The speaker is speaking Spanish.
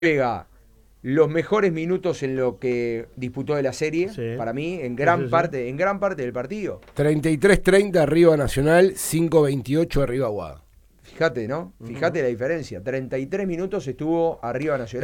juega los mejores minutos en lo que disputó de la serie, Sí. para mí, en Sí, gran sí, sí. parte, en gran parte del partido. 33-30 arriba Nacional, 5-28 arriba Aguada. Fíjate, ¿no? Fíjate la diferencia. 33 minutos estuvo arriba Nacional.